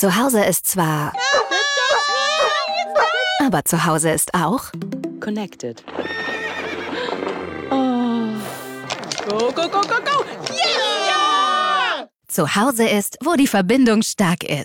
Zu Hause ist zwar... Aber zu Hause ist auch... Connected. Go, go, go, go, go! Yeah! Zu Hause ist, wo die Verbindung stark ist.